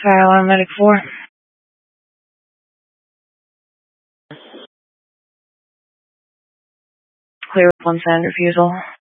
Fire alarm medic 4. Clear up 1 sound refusal.